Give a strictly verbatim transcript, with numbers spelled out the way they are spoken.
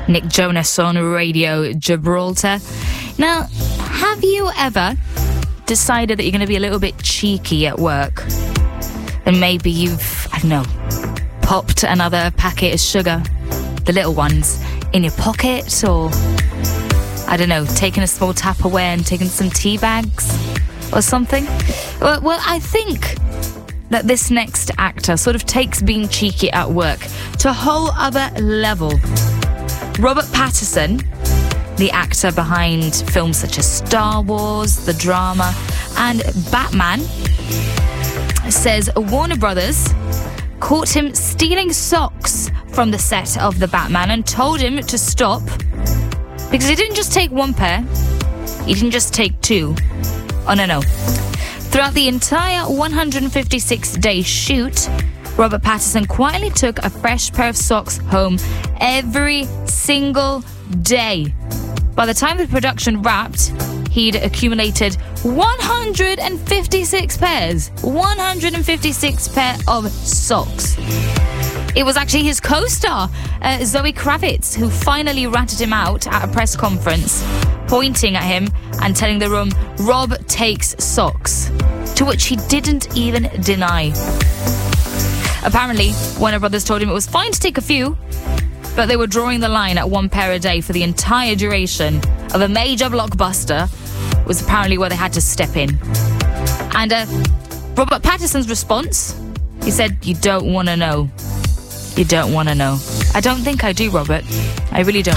Nick Jonas on Radio Gibraltar. Now, have you ever decided that you're going to be a little bit cheeky at work? And maybe you've, I don't know, popped another packet of sugar, the little ones, in your pocket, or, I don't know, taken a small Tupperware and taken some tea bags or something? Well, well, I think that this next actor sort of takes being cheeky at work to a whole other level. Robert Pattinson, the actor behind films such as Star Wars, The Drama, and Batman, says Warner Brothers caught him stealing socks from the set of The Batman and told him to stop because he didn't just take one pair, he didn't just take two. Oh, no, no. Throughout the entire one hundred fifty-six day shoot, Robert Pattinson quietly took a fresh pair of socks home every single day. By the time the production wrapped, he'd accumulated one hundred fifty-six pairs. one hundred fifty-six pair of socks. It was actually his co-star, uh, Zoe Kravitz, who finally ratted him out at a press conference, pointing at him and telling the room, "Rob takes socks," to which he didn't even deny. Apparently, Warner Brothers told him it was fine to take a few, but they were drawing the line at one pair a day for the entire duration of a major blockbuster. Was apparently where they had to step in. And uh, Robert Pattinson's response, he said, "You don't want to know. You don't want to know." I don't think I do, Robert. I really don't.